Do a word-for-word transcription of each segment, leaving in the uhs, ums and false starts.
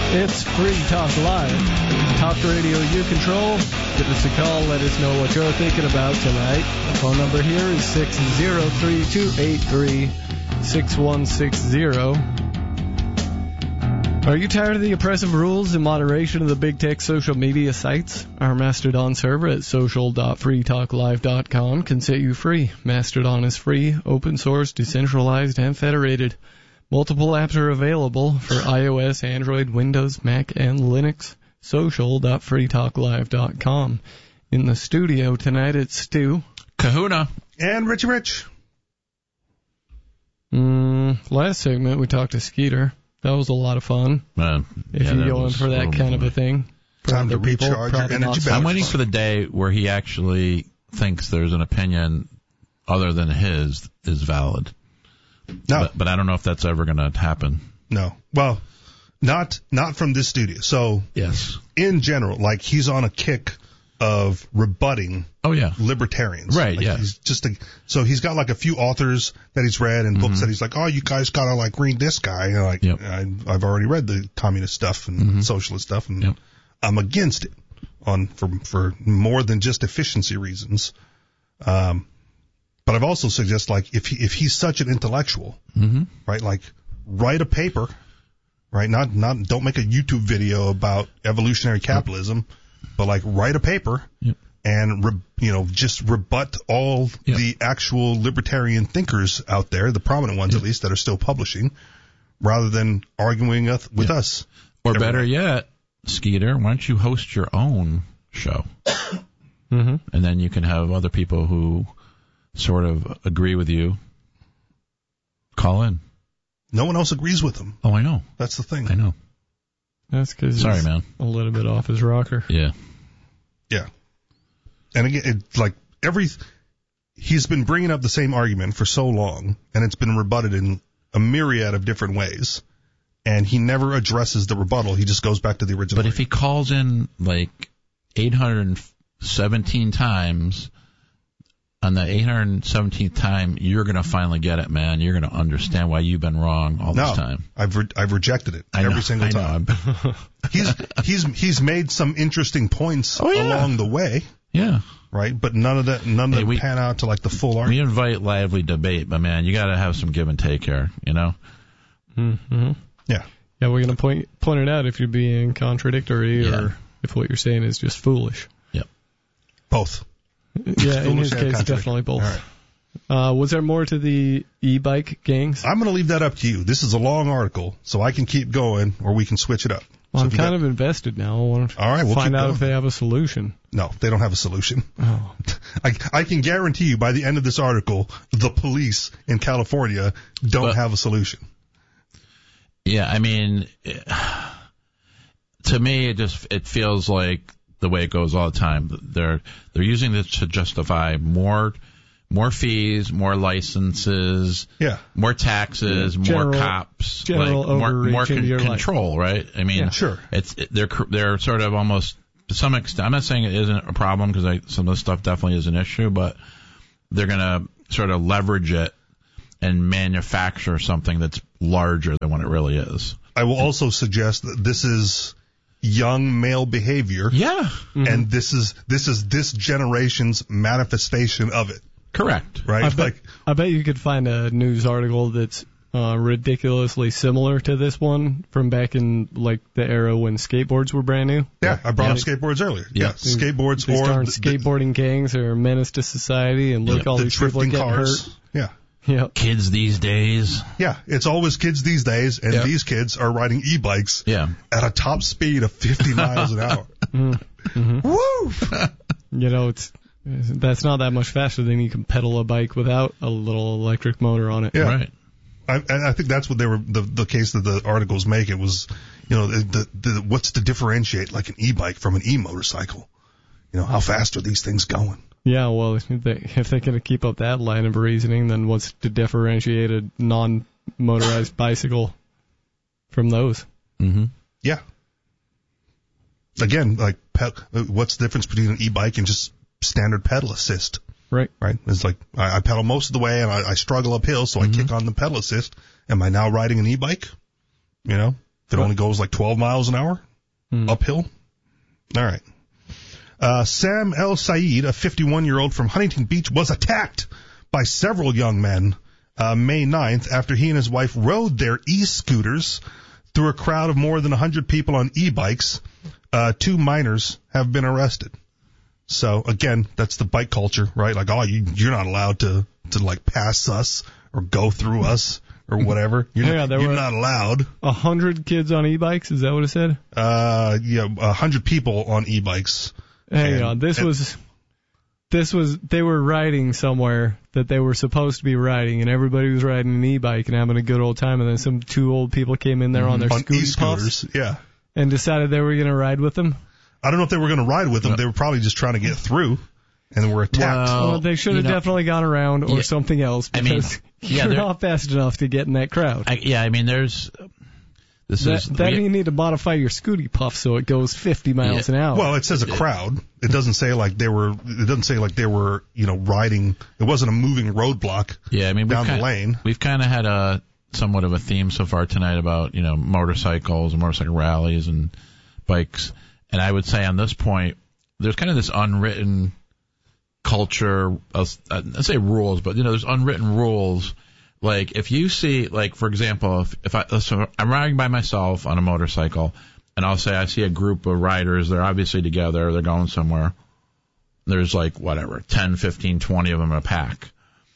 It's Free Talk Live. Talk radio you control. Give us a call. Let us know what you're thinking about tonight. The phone number here is six zero three, two eight three, six one six zero. Are you tired of the oppressive rules and moderation of the big tech social media sites? Our Mastodon server at social dot free talk live dot com can set you free. Mastodon is free, open source, decentralized, and federated. Multiple apps are available for iOS, Android, Windows, Mac, and Linux. social dot free talk live dot com. In the studio tonight, it's Stu. Kahuna. And Richie Rich. Mm, last segment, we talked to Skeeter. That was a lot of fun. Uh, if yeah, you go in for that oh kind boy. of a thing. Time to people, recharge your energy batteries. I'm waiting for the day where he actually thinks there's an opinion other than his is valid. No. But, but I don't know if that's ever going to happen. No. Well, not not from this studio. So, Yes. in general, like, he's on a kick of rebutting Oh, yeah. libertarians. Right, like, yeah. He's just a, so he's got, like, a few authors that he's read and books Mhm. that he's like, oh, you guys gotta, like, read this guy. And like, Yep. I, I've already read the communist stuff and Mhm. socialist stuff, and Yep. I'm against it on for for more than just efficiency reasons. Um, but I've also suggested, like, if he, if he's such an intellectual, Mm-hmm. right, like, write a paper, right? Not not don't make a YouTube video about evolutionary capitalism, but like write a paper Yep. and re, you know just rebut all Yep. the actual libertarian thinkers out there, the prominent ones Yep. at least that are still publishing, rather than arguing with with Yep. us. Or every better night. yet, Skeeter, why don't you host your own show? Mm-hmm. And then you can have other people who sort of agree with you call in. No one else agrees with him. Oh, I know. That's the thing. I know. That's because Sorry, he's man. a little bit off his rocker. Yeah. Yeah. And again, it's like every he's been bringing up the same argument for so long, and it's been rebutted in a myriad of different ways, and he never addresses the rebuttal. He just goes back to the original. But if he calls in like eight hundred seventeen times, on the eight hundred seventeenth time, you're going to finally get it, man. You're going to understand why you've been wrong all no, this time. I've re- I've rejected it I every know, single I time. know. he's he's he's made some interesting points Oh, yeah. along the way, Yeah. right? But none of that none of Hey, them we- pan out to like the full We argument. invite lively debate, but man, you got to have some give and take here, you know? Mm-hmm. Yeah. Yeah, we're going to point point it out if you're being contradictory Yeah. or if what you're saying is just foolish. Both. Yeah, in his Foolish and case, contradictory. definitely both. All right. Uh, was there more to the e-bike gangs? I'm going to leave that up to you. This is a long article, so I can keep going, or we can switch it up. Well, So I'm if you kind got- of invested now. I want to All right, we'll find keep out going. if they have a solution. No, they don't have a solution. Oh. I, I can guarantee you by the end of this article, the police in California don't But- have a solution. Yeah, I mean, to me, it just it feels like the way it goes all the time. They're they're using this to justify more more fees, more licenses, Yeah. more taxes, Yeah, general- more cops, general like more more overreach into con- your life. control, right? I mean, Yeah. Sure. it's it, they're they're sort of almost to some extent. I'm not saying it isn't a problem because some of the stuff definitely is an issue, but they're gonna sort of leverage it and manufacture something that's larger than what it really is. I will also suggest that this is young male behavior, Yeah, and this is this is this generation's manifestation of it, correct. right? I bet, Like, I bet you could find a news article that's uh, ridiculously similar to this one from back in like the era when skateboards were brand new. yeah, I brought Yeah. up skateboards earlier. Yeah. Yeah, skateboards These or darn the, skateboarding gangs are a menace to society, and look, Yeah. all the these people are drifting getting cars. hurt. Yeah. Yeah. Kids these days. Yeah, it's always kids these days, and Yeah. these kids are riding e-bikes Yeah. at a top speed of fifty miles an hour. Mm-hmm. Woo! You know, it's that's not that much faster than you can pedal a bike without a little electric motor on it. Yeah. Right. I, and I think that's what they were the the case that the articles make. It was, you know, the, the what's to differentiate like an e-bike from an e-motorcycle? You know, how fast are these things going? Yeah, well, if, they, if they're going to keep up that line of reasoning, then what's to differentiate a non-motorized bicycle from those? Mm-hmm. Yeah. Again, like, pe- what's the difference between an e-bike and just standard pedal assist? Right. Right? It's like I, I pedal most of the way and I, I struggle uphill, so Mm-hmm. I kick on the pedal assist. Am I now riding an e-bike? You know? If it only goes like twelve miles an hour Hmm. uphill. All right. Uh, Sam El Sayed, a fifty-one-year-old from Huntington Beach, was attacked by several young men uh, May ninth after he and his wife rode their e-scooters through a crowd of more than one hundred people on e-bikes. Uh, two minors have been arrested. So, again, that's the bike culture, right? Like, oh, you, you're not allowed to, to, like, pass us or go through us or whatever. You're, Yeah, there you're were- not allowed. A hundred kids on e-bikes, is that what it said? Uh, yeah, a hundred people on e-bikes. Hang And- on, this and- was, this was, they were riding somewhere that they were supposed to be riding, and everybody was riding an e-bike and having a good old time, and then some two old people came in there on their on scooty e-scooters. puffs Yeah. and decided they were going to ride with them. I don't know if they were going to ride with them. No. They were probably just trying to get through, and then were attacked. Well, Well, they should have you know- definitely gone around or Yeah. something else, I mean, because yeah, you're they're- not fast enough to get in that crowd. I, yeah, I mean, there's this That, is then we- you need to modify your scooty puff so it goes fifty miles Yeah. an hour. Well, it says a crowd. It doesn't say like they were. It doesn't say like they were, you know, riding. It wasn't a moving roadblock. yeah, I mean, we've down the kind, lane. We've kind of had a somewhat of a theme so far tonight about you know motorcycles and motorcycle rallies and bikes, and I would say on this point, there's kind of this unwritten culture. Of, I'd say rules, but you know, there's unwritten rules. Like if you see, like for example, if, if I so I'm riding by myself on a motorcycle, and I'll say I see a group of riders, they're obviously together, they're going somewhere. There's like whatever, ten, fifteen, twenty of them in a pack.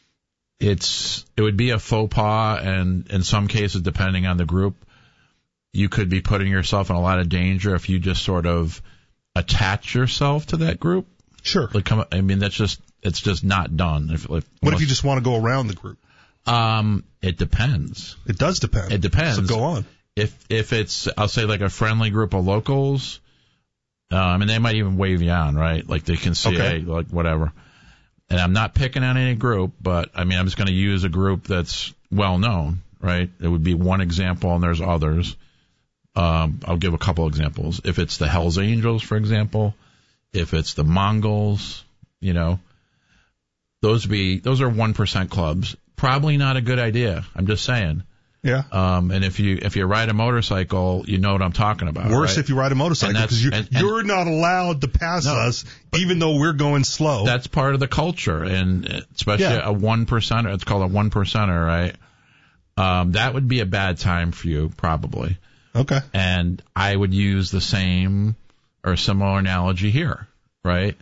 It's it would be a faux pas, and in some cases, depending on the group, you could be putting yourself in a lot of danger if you just sort of attach yourself to that group. Sure. Like, come, I mean, that's just it's just not done. If, if, What if you just want to go around the group? Um, it depends. It does depend. It depends. So go on. If if it's, I'll say like a friendly group of locals, um, and they might even wave you on, right? Like they can see, Okay. hey, like whatever. And I'm not picking on any group, but I mean, I'm just going to use a group that's well known, right? It would be one example, and there's others. Um, I'll give a couple examples. If it's the Hells Angels, for example, if it's the Mongols, you know, those be those are one percent clubs. Probably not a good idea. I'm just saying. Yeah. Um, and if you if you ride a motorcycle, you know what I'm talking about. Worse right? if you ride a motorcycle And that's- because you're, and- and- you're not allowed to pass No, us even though we're going slow. That's part of the culture, and especially Yeah. a one percenter. It's called a one percenter, right? Um, that would be a bad time for you, probably. Okay. And I would use the same or similar analogy here, right?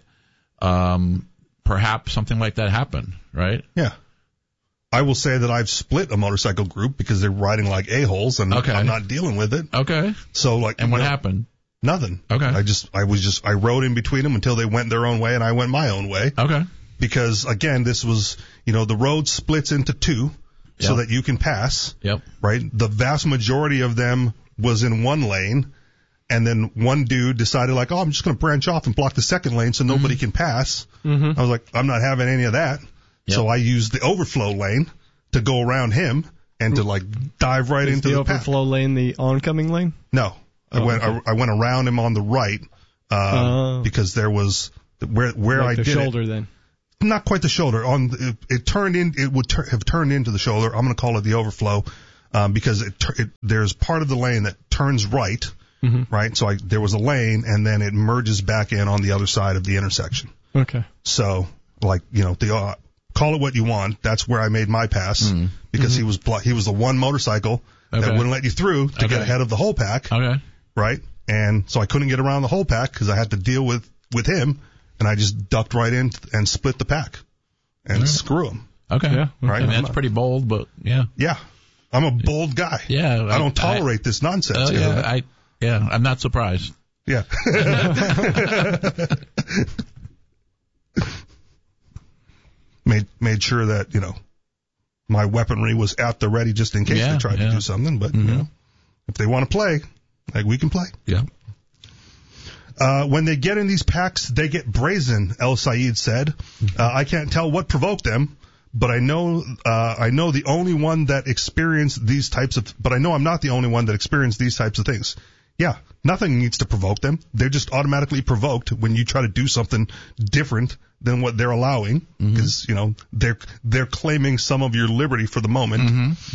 Um, perhaps something like that happened, right? Yeah. I will say that I've split a motorcycle group because they're riding like a-holes and Okay. I'm not dealing with it. Okay. So like, And what no, happened? Nothing. Okay. I just, I was just, I rode in between them until they went their own way and I went my own way. Okay. Because again, this was, you know, the road splits into two so Yep. that you can pass, Yep. right? The vast majority of them was in one lane. And then one dude decided like, oh, I'm just going to branch off and block the second lane so nobody can pass. Mhm. I was like, I'm not having any of that. Yep. So I used the overflow lane to go around him and to like dive right Is into the the path. overflow lane the oncoming lane? No, I Oh, went okay. I, I went around him on the right uh, Oh. because there was where where Like I the did shoulder then. it, not quite the shoulder. On the, it, it turned in it would tur- have turned into the shoulder. I'm going to call it the overflow um, because it, tur- it there's part of the lane that turns right, Mhm. right. So I, there was a lane and then it merges back in on the other side of the intersection. Okay. So like you know the uh, call it what you want. That's where I made my pass Mm. because he was blo- he was the one motorcycle that Okay. wouldn't let you through to get Okay. ahead of the whole pack, Okay. right? And so I couldn't get around the whole pack because I had to deal with with him, and I just ducked right in and split the pack and Alright. screw him. Okay. Yeah. Right. I mean, that's pretty bold, but yeah. Yeah, I'm a bold guy. Yeah. I don't tolerate this nonsense. Uh, you know? yeah, I, yeah, I'm not surprised. Yeah. made made sure that you know my weaponry was at the ready just in case Yeah, they tried yeah. to do something. But Mhm. you know, if they want to play, like we can play. Yeah. Uh, when they get in these packs, they get brazen, El Sayed said. Uh, I can't tell what provoked them, but I know, uh, I know the only one that experienced these types of, but I know I'm not the only one that experienced these types of things. Yeah, nothing needs to provoke them. They're just automatically provoked when you try to do something different than what they're allowing, because, you know, they're, they're claiming some of your liberty for the moment. Mm-hmm. Mm-hmm.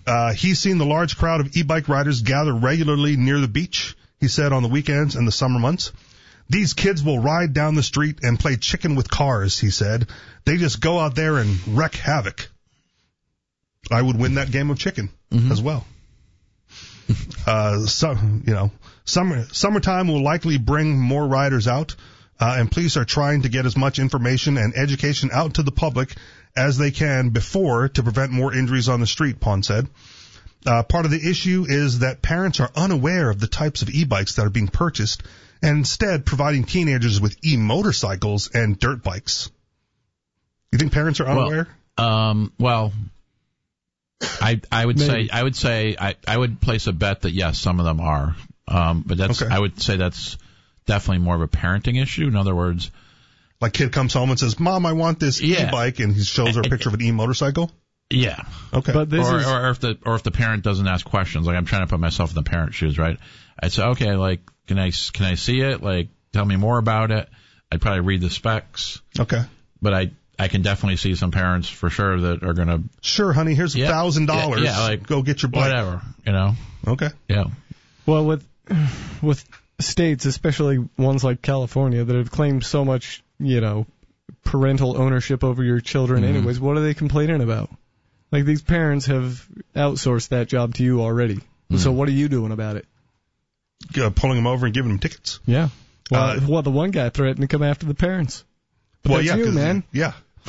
Uh, he's seen the large crowd of e-bike riders gather regularly near the beach, he said, on the weekends and the summer months. These kids will ride down the street and play chicken with cars, he said. They just go out there and wreak havoc. I would win that game of chicken mm-hmm. as well. uh, so, you know, summer, summertime will likely bring more riders out, uh, and police are trying to get as much information and education out to the public as they can before to prevent more injuries on the street, Pon said. Uh, part of the issue is that parents are unaware of the types of e-bikes that are being purchased and instead providing teenagers with e-motorcycles and dirt bikes. You think parents are unaware? Well, um, well I I would Maybe. say I would say I, I would place a bet that yes, some of them are. Um, but that's okay. I would say that's definitely more of a parenting issue. In other words, like kid comes home and says, "Mom, I want this yeah. e-bike," and he shows her a picture of an e-motorcycle. Yeah. Okay. But this or, is... or if the or if the parent doesn't ask questions, like I'm trying to put myself in the parent's shoes, right? I'd say, okay, like, can I can I see it? Like, tell me more about it. I'd probably read the specs. Okay. But I I can definitely see some parents for sure that are gonna. Sure, honey. Here's a yeah, thousand dollars. Yeah, like go get your bike. Whatever, you know. Okay. Yeah. Well, with with states, especially ones like California, that have claimed so much, you know, parental ownership over your children Mm-hmm. anyways, what are they complaining about? Like, these parents have outsourced that job to you already. Mm-hmm. So what are you doing about it? Uh, pulling them over and giving them tickets. Yeah. Well, Uh, well, the one guy threatened to come after the parents. But well, that's yeah, you, 'cause- man. Yeah.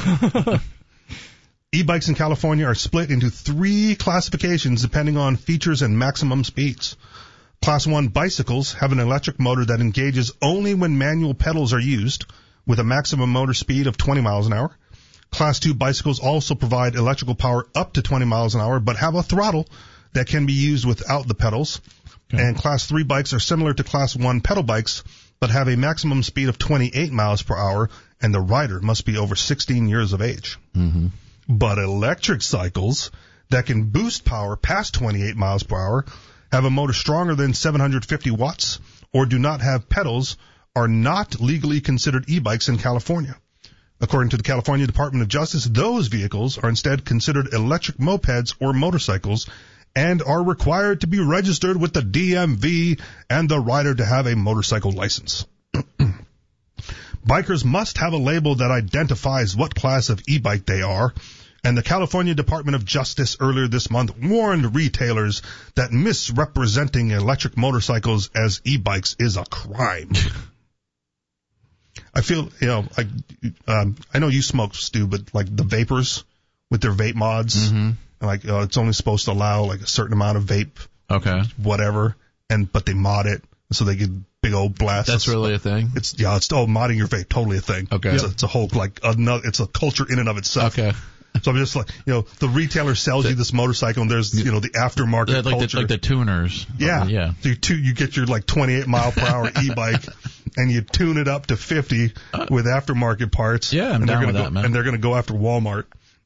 E-bikes in California are split into three classifications depending on features and maximum speeds. Class one bicycles have an electric motor that engages only when manual pedals are used, with a maximum motor speed of twenty miles an hour. Class two bicycles also provide electrical power up to twenty miles an hour, but have a throttle that can be used without the pedals. Okay. And Class three bikes are similar to Class one pedal bikes, but have a maximum speed of twenty-eight miles per hour, and the rider must be over sixteen years of age. Mm-hmm. But electric cycles that can boost power past twenty-eight miles per hour, have a motor stronger than seven hundred fifty watts, or do not have pedals, are not legally considered e-bikes in California. According to the California Department of Justice, those vehicles are instead considered electric mopeds or motorcycles and are required to be registered with the D M V and the rider to have a motorcycle license. Bikers must have a label that identifies what class of e-bike they are, and the California Department of Justice earlier this month warned retailers that misrepresenting electric motorcycles as e-bikes is a crime. I feel, you know, like, um, I know you smoke, Stu, but like the vapors with their vape mods, Mm-hmm. like uh, it's only supposed to allow like a certain amount of vape, Okay. whatever, and but they mod it so they get big old blasts. That's really a thing. It's yeah, it's oh modding your vape, totally a thing. Okay. It's a, it's a whole like another, it's a culture in and of itself. Okay. So I'm just like, you know, the retailer sells you this motorcycle, and there's, you know, the aftermarket Yeah, like culture. the, like the tuners. Yeah. Yeah. So you, tu- you get your like twenty-eight mile per hour e-bike, and you tune it up to fifty Uh, with aftermarket parts. Yeah, I'm and they're down gonna with go, that, man. And they're going to go after Walmart.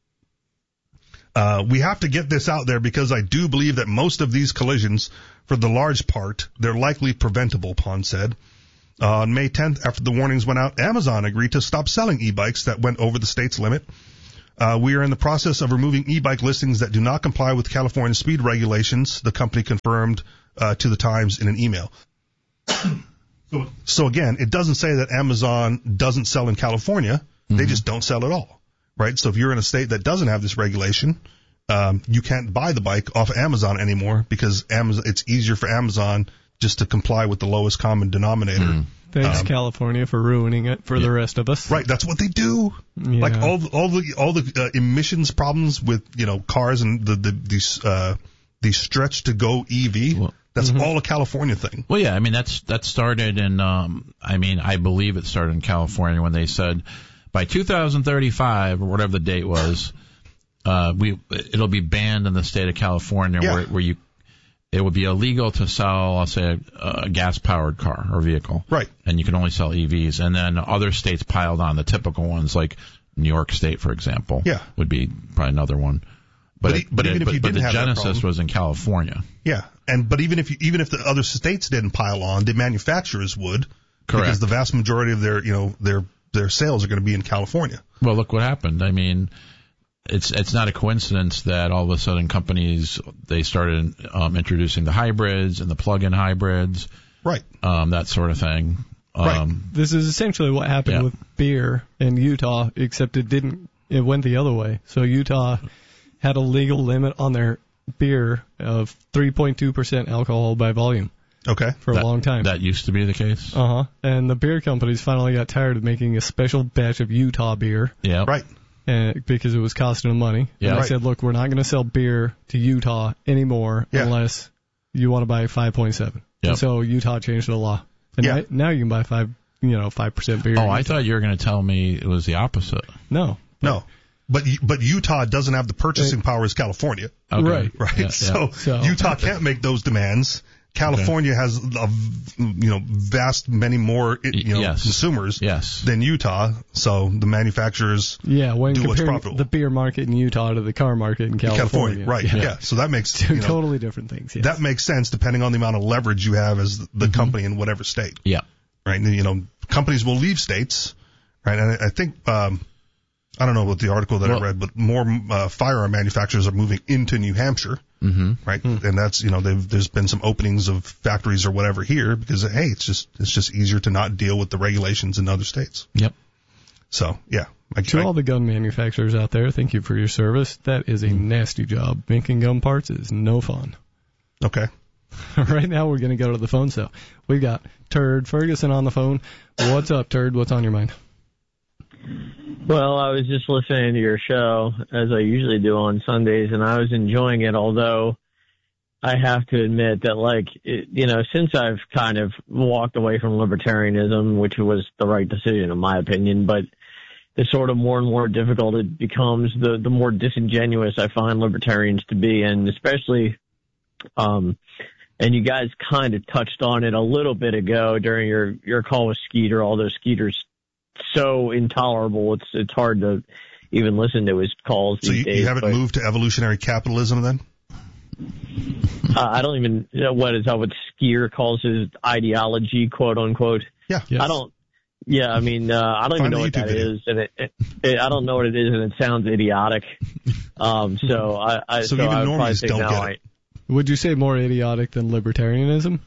Uh, we have to get this out there because I do believe that most of these collisions, for the large part, they're likely preventable, Pon said. Uh, on May tenth, after the warnings went out, Amazon agreed to stop selling e-bikes that went over the state's limit. Uh, we are in the process of removing e-bike listings that do not comply with California speed regulations, the company confirmed uh, to the Times in an email. so, so again, it doesn't say that Amazon doesn't sell in California. Mm-hmm. They just don't sell at all, right? So if you're in a state that doesn't have this regulation, um, you can't buy the bike off Amazon anymore because Amazon, it's easier for Amazon just to comply with the lowest common denominator. Mm-hmm. Thanks, Um, California, for ruining it for yeah. the rest of us. Right, that's what they do. Yeah. Like all the, all the all the uh, emissions problems with, you know, cars and the the these uh the stretch to go E V. Well, that's mm-hmm. all a California thing. Well, yeah, I mean that's that started in. Um, I mean, I believe it started in California when they said by two thousand thirty-five or whatever the date was, uh, we it'll be banned in the state of California Yeah. where where you it would be illegal to sell, I'll say, a, a gas-powered car or vehicle. Right. And you can only sell E Vs. And then other states piled on, the typical ones, like New York State, for example, Yeah. would be probably another one. But But e- it, but but, even it, if you but, but didn't the have that genesis problem- was in California. Yeah, and but even if you, even if the other states didn't pile on, the manufacturers would, Correct. because the vast majority of their you know their their sales are going to be in California. Well, look what happened. I mean, it's it's not a coincidence that all of a sudden companies, they started um, introducing the hybrids and the plug-in hybrids, right? Um, that sort of thing. Um, right. This is essentially what happened yeah. with beer in Utah, except it didn't. It went the other way. So Utah had a legal limit on their beer of three point two percent alcohol by volume. Okay. For that, a long time. That used to be the case. Uh huh. And the beer companies finally got tired of making a special batch of Utah beer. Yeah. Right. And because it was costing them money. Yeah. And they right. said, look, we're not going to sell beer to Utah anymore yeah. unless you want to buy five point seven. Yep. And so Utah changed the law. And yeah. now, now you can buy five, you know, five percent beer. Oh, I thought you were going to tell me it was the opposite. No. No. But but Utah doesn't have the purchasing power as California. Okay. Right. Right. Yeah, so, yeah. So- Utah can't make those demands. California okay. has a you know vast many more you know yes. consumers yes. than Utah. So the manufacturers yeah, when do what's comparing profitable. The beer market in Utah to the car market in California. California, right? Yeah. yeah. So that makes two you know, totally different things. Yes. That makes sense depending on the amount of leverage you have as the mm-hmm. company in whatever state. Yeah. Right. And, you know, companies will leave states. Right. And I, I think. Um, I don't know what the article that well, I read, but more uh, firearm manufacturers are moving into New Hampshire, mm-hmm. right? Mm. And that's you know there's been some openings of factories or whatever here because hey, it's just it's just easier to not deal with the regulations in other states. Yep. So yeah. I, to I, all the gun manufacturers out there, thank you for your service. That is a mm. nasty job. Making gun parts is no fun. Okay. Right now we're going to go to the phone cell. We've got Turd Ferguson on the phone. What's up, Turd? What's on your mind? Well, I was just listening to your show, as I usually do on Sundays, and I was enjoying it, although I have to admit that, like, it, you know, since I've kind of walked away from libertarianism, which was the right decision in my opinion, but the sort of more and more difficult it becomes, the, the more disingenuous I find libertarians to be, and especially, um, and you guys kind of touched on it a little bit ago during your, your call with Skeeter, although Skeeter's so intolerable, it's it's hard to even listen to his calls so these you, days. you haven't but, moved to evolutionary capitalism then? Uh, I don't even know what is that what Skeeter calls his ideology, quote unquote. Yeah. Yes. I don't. Yeah, I mean, uh, I don't Find even know what YouTube that video. is, and it, it, it, I don't know what it is, and it sounds idiotic. Um, so I, I So so even I would probably normies say don't no, get I, it. Would you say more idiotic than libertarianism?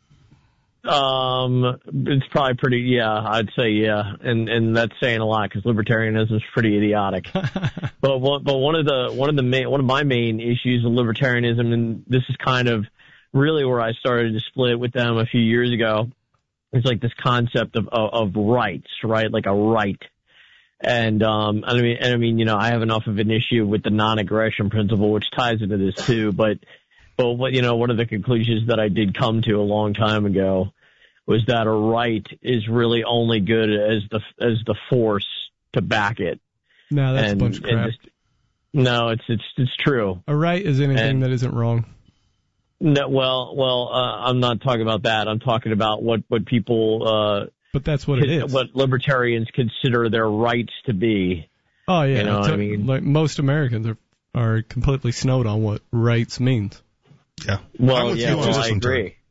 Um, it's probably pretty, yeah, I'd say yeah, and and that's saying a lot because libertarianism is pretty idiotic. but one, but one of the one of the main one of my main issues with libertarianism, and this is kind of really where I started to split with them a few years ago, is like this concept of of, of rights, right? Like a right. And um, I mean, and I mean, you know, I have enough of an issue with the non-aggression principle, which ties into this too, but. But what, you know, one of the conclusions that I did come to a long time ago was that a right is really only good as the as the force to back it. No, that's and, a bunch of crap. Just, no, it's it's it's true. A right is anything and, that isn't wrong. No, well, well, uh, I'm not talking about that. I'm talking about what what people. Uh, but that's what it is. What libertarians consider their rights to be. Oh yeah, you know what a, I mean? Like most Americans are are completely snowed on what rights means. Yeah. Well, yeah, well, I agree. Time.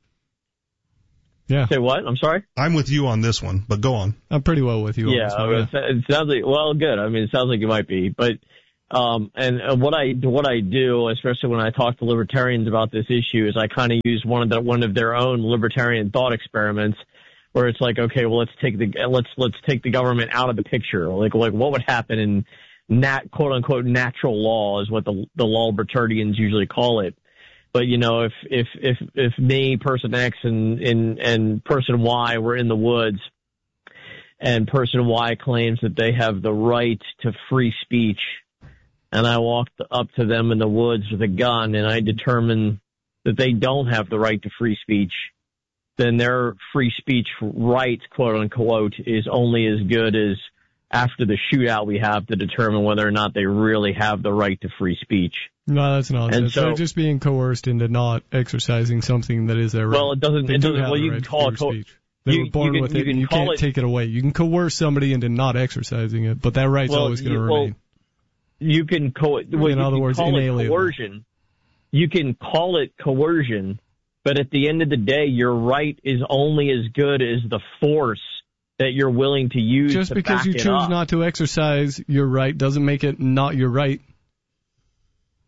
Yeah. Say what? I'm sorry? I'm with you on this one, but go on. I'm pretty well with you yeah, on this one. Yeah, it sounds like, well, good. I mean, it sounds like you might be. But, um, and uh, what I, what I do, especially when I talk to libertarians about this issue, is I kind of use one of the, one of their own libertarian thought experiments where it's like, okay, well, let's take the, let's, let's take the government out of the picture. Like, like what would happen in nat, quote unquote, natural law is what the, the law libertarians usually call it. But, you know, if, if, if, if me, person X, and, and, and person Y were in the woods and person Y claims that they have the right to free speech, and I walked up to them in the woods with a gun and I determine that they don't have the right to free speech, then their free speech right, quote unquote, is only as good as after the shootout we have to determine whether or not they really have the right to free speech. No, that's nonsense. So, they're just being coerced into not exercising something that is their right. Well, it doesn't. They it do doesn't. have Well, the you right can call to it. free Co- speech. They you, were born you can, with you it, can and you can't it, take it away. You can coerce somebody into not exercising it, but that right's well, always going to you, remain. Well, you can co- well, in you other can words, call inalienable. it coercion. You can call it coercion, but at the end of the day, your right is only as good as the force that you're willing to use. Just to because back you it choose up. not to exercise your right doesn't make it not your right.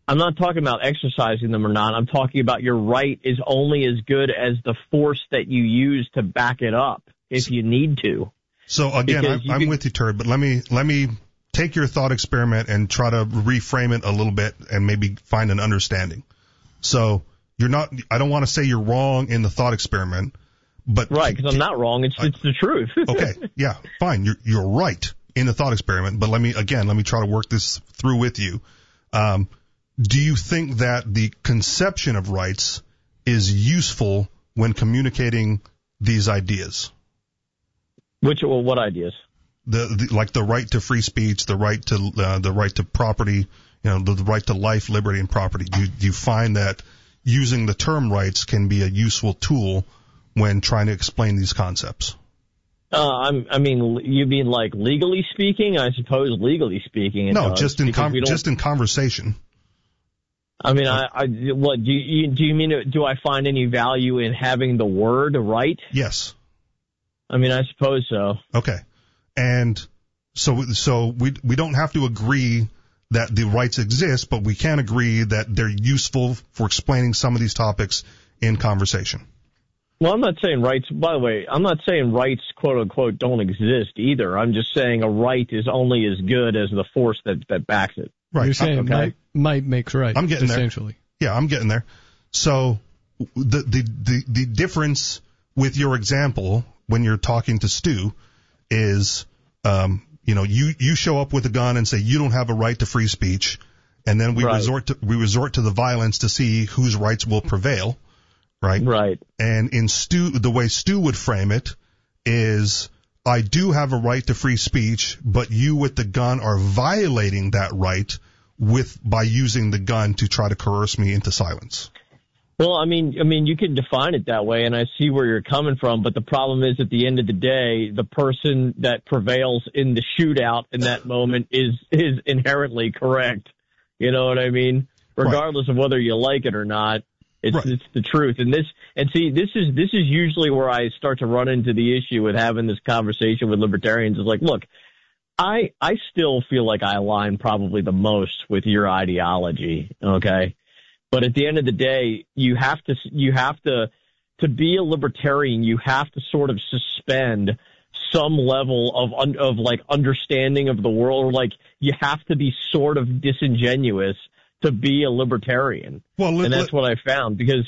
I'm not talking about exercising them or not. I'm talking about your right is only as good as the force that you use to back it up if you need to. So again, I'm, I'm can, with you, Turd, but let me let me take your thought experiment and try to reframe it a little bit and maybe find an understanding. So you're not. I don't want to say you're wrong in the thought experiment, but right, because I'm not wrong. It's I, it's the truth. Okay, yeah, fine. You're you're right in the thought experiment, but let me again let me try to work this through with you. Um, Do you think that the conception of rights is useful when communicating these ideas? Which, well, what ideas? The, the like the right to free speech, the right to uh, the right to property, you know, the, the right to life, liberty, and property. Do you, do you find that using the term rights can be a useful tool when trying to explain these concepts? Uh, I'm, I mean, you mean like legally speaking? I suppose legally speaking. It no, does, just in com- just in conversation. I mean, I, I what do you do? You mean do I find any value in having the word right? Yes. I mean, I suppose so. Okay, and so so we we don't have to agree that the rights exist, but we can agree that they're useful for explaining some of these topics in conversation. Well, I'm not saying rights. By the way, I'm not saying rights, quote unquote, don't exist either. I'm just saying a right is only as good as the force that that backs it. Right. You're saying okay. might, might makes right. I'm getting essentially. there. Yeah, I'm getting there. So the, the the the difference with your example when you're talking to Stu is, um, you know, you you show up with a gun and say you don't have a right to free speech, and then we right. resort to we resort to the violence to see whose rights will prevail, right? Right. And in Stu, the way Stu would frame it is, I do have a right to free speech, but you with the gun are violating that right with by using the gun to try to coerce me into silence. Well, I mean, I mean, you can define it that way, and I see where you're coming from. But the problem is, at the end of the day, the person that prevails in the shootout in that moment is is inherently correct. You know what I mean? Regardless right. of whether you like it or not, it's right. it's the truth. And this, and see, this is this is usually where I start to run into the issue with having this conversation with libertarians. Is like, look, I I still feel like I align probably the most with your ideology. Okay. But at the end of the day, you have to you have to to be a libertarian. You have to sort of suspend some level of of like understanding of the world. Like you have to be sort of disingenuous to be a libertarian. Well, let, and that's let, what I found because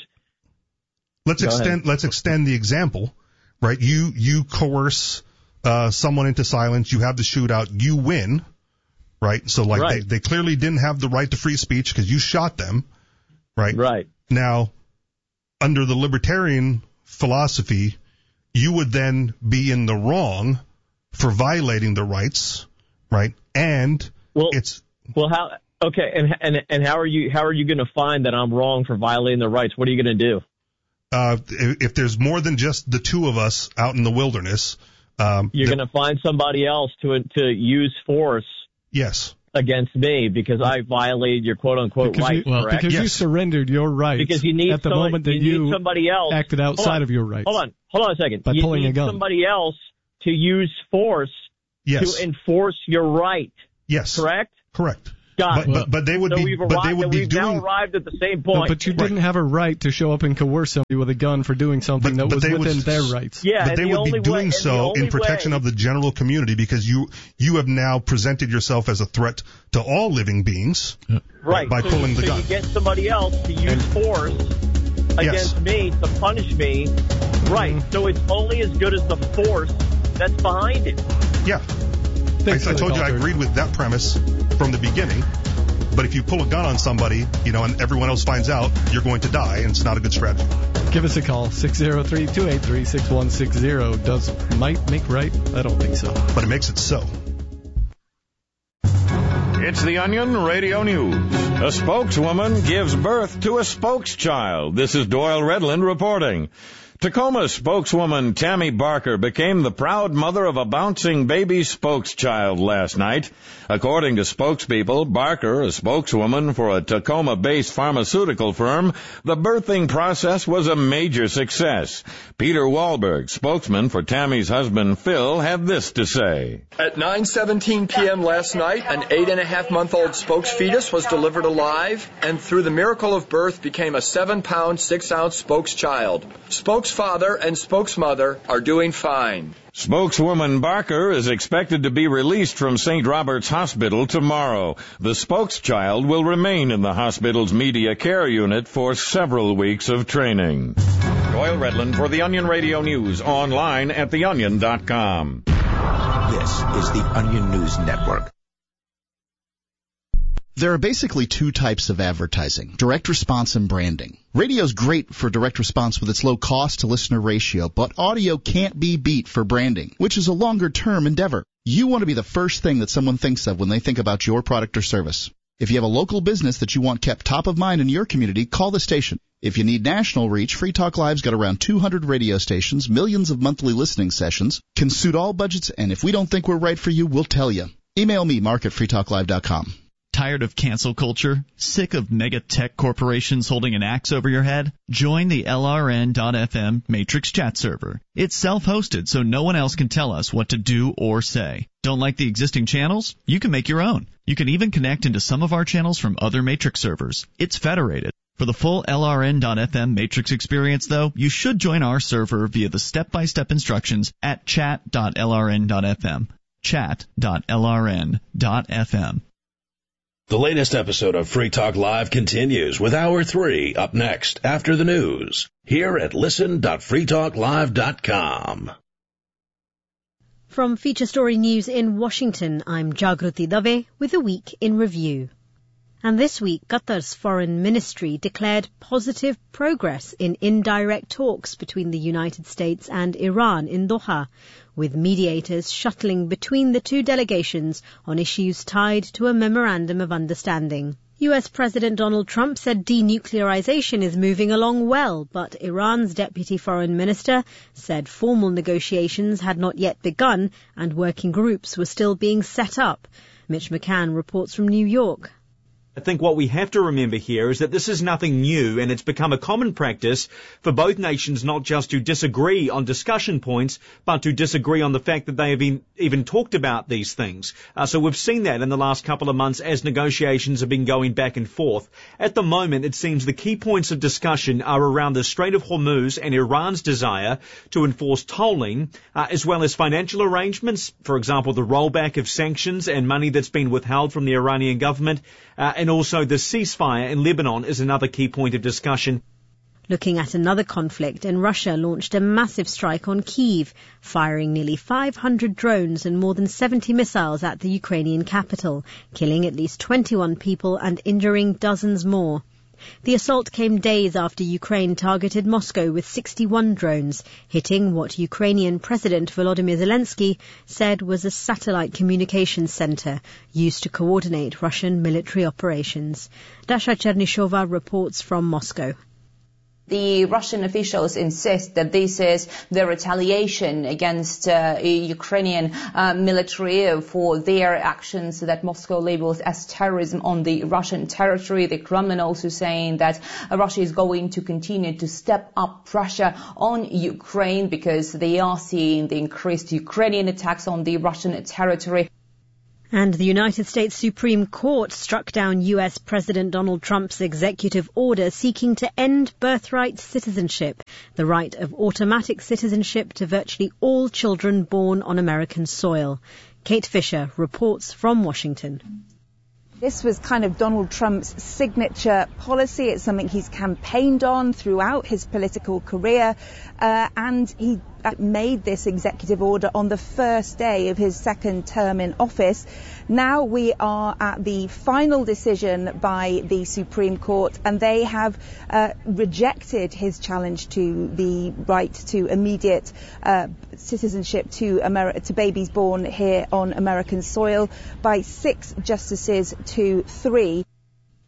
let's extend ahead. let's extend the example, right? You you coerce uh, someone into silence. You have the shootout. You win, right? So like right. they they clearly didn't have the right to free speech because you shot them. Right. Right. Now, under the libertarian philosophy, you would then be in the wrong for violating the rights, right? And well, it's well, how? Okay, and and and how are you? How are you going to find that I'm wrong for violating the rights? What are you going to do? Uh, if, if there's more than just the two of us out in the wilderness, um, you're going to find somebody else to to use force. Yes. Against me because I violated your quote unquote because rights, you, well, correct? Because yes. you surrendered your rights because you need at the so, moment that you, you somebody else, acted outside of your rights. Hold on, hold on a second. By you pulling need a gun. somebody else to use force yes. to enforce your right. Yes. Correct? Correct. Got but, it. but, but they would so be, we've but arrived, they would be we've doing. now arrived at the same point. But, but you right. didn't have a right to show up and coerce somebody with a gun for doing something but, that but was within would, their rights. Yeah, but they the would be doing way, so in protection way, of the general community because you you have now presented yourself as a threat to all living beings. Right. By so, pulling the so gun. you get somebody else to use force against yes. me to punish me. Right. Mm-hmm. So it's only as good as the force that's behind it. Yeah. I, I told you I agreed with that premise from the beginning. But if you pull a gun on somebody, you know, and everyone else finds out, you're going to die, and it's not a good strategy. Give us a call, six oh three, two eight three, six one six zero. Does might make right? I don't think so. But it makes it so. It's the Onion Radio News. A spokeswoman gives birth to a spokeschild. This is Doyle Redland reporting. Tacoma spokeswoman Tammy Barker became the proud mother of a bouncing baby spokeschild last night. According to spokespeople, Barker, a spokeswoman for a Tacoma-based pharmaceutical firm, the birthing process was a major success. Peter Wahlberg, spokesman for Tammy's husband Phil, had this to say. At nine seventeen p.m. last night, an eight-and-a-half-month-old spokes fetus was delivered alive, and through the miracle of birth became a seven-pound, six-ounce spokes child. Spokes father and spokes mother are doing fine. Spokeswoman Barker is expected to be released from Saint Robert's Hospital tomorrow. The spokes child will remain in the hospital's media care unit for several weeks of training. Doyle Redland for the Onion Radio News, online at the onion dot com. This is the Onion News Network. There are basically two types of advertising, direct response and branding. Radio's great for direct response with its low cost to listener ratio, but audio can't be beat for branding, which is a longer term endeavor. You want to be the first thing that someone thinks of when they think about your product or service. If you have a local business that you want kept top of mind in your community, call the station. If you need national reach, Free Talk Live's got around two hundred radio stations, millions of monthly listening sessions, can suit all budgets, and if we don't think we're right for you, we'll tell you. Email me, mark at free talk live dot com. Tired of cancel culture? Sick of mega tech corporations holding an axe over your head? Join the L R N dot F M Matrix chat server. It's self-hosted, so no one else can tell us what to do or say. Don't like the existing channels? You can make your own. You can even connect into some of our channels from other Matrix servers. It's federated. For the full L R N dot F M Matrix experience, though, you should join our server via the step-by-step instructions at chat dot L R N dot F M. chat dot L R N dot F M. The latest episode of Free Talk Live continues with Hour three up next after the news here at listen dot free talk live dot com. From Feature Story News in Washington, I'm Jagruti Dave with a week in review. And this week, Qatar's foreign ministry declared positive progress in indirect talks between the United States and Iran in Doha, with mediators shuttling between the two delegations on issues tied to a memorandum of understanding. U S President Donald Trump said denuclearization is moving along well, but Iran's deputy foreign minister said formal negotiations had not yet begun and working groups were still being set up. Mitch McCann reports from New York. I think what we have to remember here is that this is nothing new, and it's become a common practice for both nations not just to disagree on discussion points, but to disagree on the fact that they have been, even talked about these things. Uh, so we've seen that in the last couple of months as negotiations have been going back and forth. At the moment, it seems the key points of discussion are around the Strait of Hormuz and Iran's desire to enforce tolling, uh, as well as financial arrangements, for example, the rollback of sanctions and money that's been withheld from the Iranian government, uh, and also the ceasefire in Lebanon is another key point of discussion. Looking at another conflict, and Russia launched a massive strike on Kyiv, firing nearly five hundred drones and more than seventy missiles at the Ukrainian capital, killing at least twenty-one people and injuring dozens more. The assault came days after Ukraine targeted Moscow with sixty-one drones, hitting what Ukrainian President Volodymyr Zelensky said was a satellite communications center used to coordinate Russian military operations. Dasha Chernyshova reports from Moscow. The Russian officials insist that this is the retaliation against uh, Ukrainian uh, military for their actions that Moscow labels as terrorism on the Russian territory. The Kremlin also saying that uh, Russia is going to continue to step up pressure on Ukraine because they are seeing the increased Ukrainian attacks on the Russian territory. And the United States Supreme Court struck down U S President Donald Trump's executive order seeking to end birthright citizenship, the right of automatic citizenship to virtually all children born on American soil. Kate Fisher reports from Washington. This was kind of Donald Trump's signature policy. It's something he's campaigned on throughout his political career, uh, and he made this executive order on the first day of his second term in office. Now we are at the final decision by the Supreme Court, and they have uh, rejected his challenge to the right to immediate uh, citizenship to, Ameri- to babies born here on American soil by six justices to three.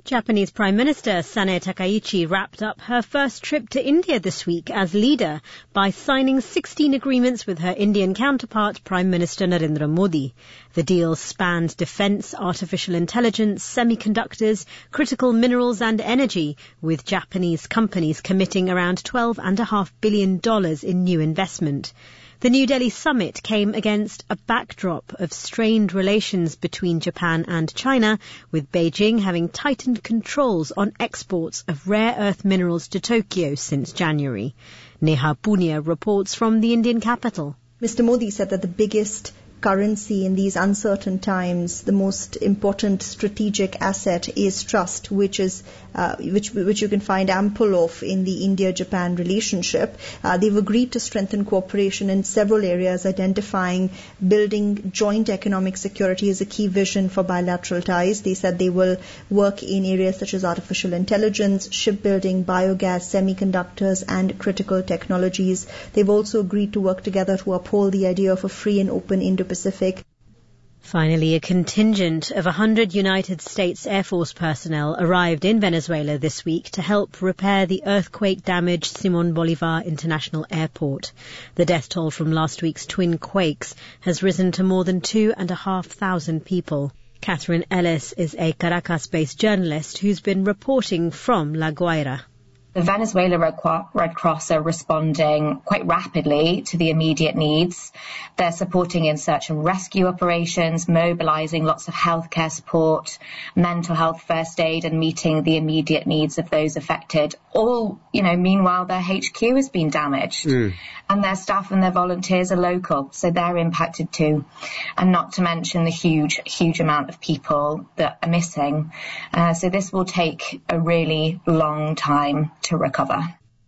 Japanese Prime Minister Sanae Takaichi wrapped up her first trip to India this week as leader by signing sixteen agreements with her Indian counterpart, Prime Minister Narendra Modi. The deals spanned defence, artificial intelligence, semiconductors, critical minerals and energy, with Japanese companies committing around twelve point five billion dollars in new investment. The New Delhi summit came against a backdrop of strained relations between Japan and China, with Beijing having tightened controls on exports of rare earth minerals to Tokyo since January. Neha Punia reports from the Indian capital. Mister Modi said that the biggest currency in these uncertain times, the most important strategic asset is trust, which is uh, which which you can find ample of in the India-Japan relationship. Uh, they've agreed to strengthen cooperation in several areas, identifying building joint economic security as a key vision for bilateral ties. They said they will work in areas such as artificial intelligence, shipbuilding, biogas, semiconductors, and critical technologies. They've also agreed to work together to uphold the idea of a free and open Indo-Pacific. Finally, a contingent of one hundred United States Air Force personnel arrived in Venezuela this week to help repair the earthquake-damaged Simón Bolívar International Airport. The death toll from last week's twin quakes has risen to more than two and a half thousand people. Catherine Ellis is a Caracas-based journalist who's been reporting from La Guaira. The Venezuela Red Cross are responding quite rapidly to the immediate needs. They're supporting in search and rescue operations, mobilizing lots of healthcare support, mental health first aid, and meeting the immediate needs of those affected. All, you know, meanwhile, their H Q has been damaged. Mm. And their staff and their volunteers are local, so they're impacted too. And not to mention the huge, huge amount of people that are missing. Uh, so this will take a really long time to recover.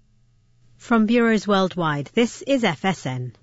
From bureaus worldwide, this is F S N.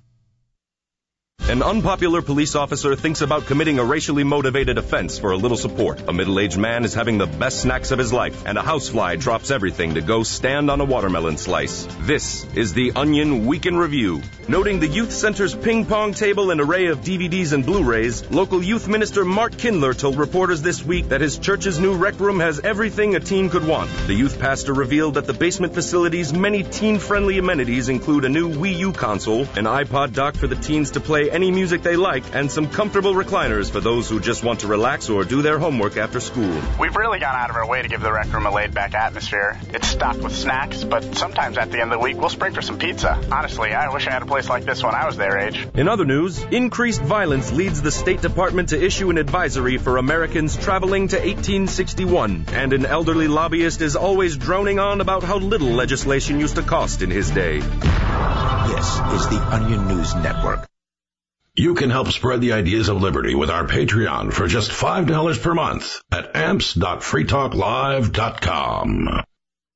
An unpopular police officer thinks about committing a racially motivated offense for a little support. A middle-aged man is having the best snacks of his life, and a housefly drops everything to go stand on a watermelon slice. This is the Onion Week in Review. Noting the youth center's ping pong table and array of D V Ds and Blu-rays, local youth minister Mark Kindler told reporters this week that his church's new rec room has everything a teen could want. The youth pastor revealed that the basement facility's many teen-friendly amenities include a new Wii U console, an iPod dock for the teens to play any music they like, and some comfortable recliners for those who just want to relax or do their homework after school. We've really gone out of our way to give the rec room a laid-back atmosphere. It's stocked with snacks, but sometimes at the end of the week we'll spring for some pizza. Honestly, I wish I had a place like this when I was their age. In other news, increased violence leads the State Department to issue an advisory for Americans traveling to eighteen sixty-one, and an elderly lobbyist is always droning on about how little legislation used to cost in his day. This is the Onion News Network. You can help spread the ideas of liberty with our Patreon for just five dollars per month at amps dot free talk live dot com.